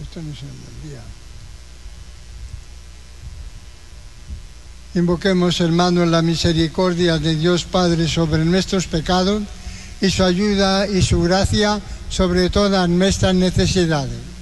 Esto no es el día. Invoquemos, hermanos, la misericordia de Dios Padre sobre nuestros pecados y su ayuda y su gracia sobre todas nuestras necesidades.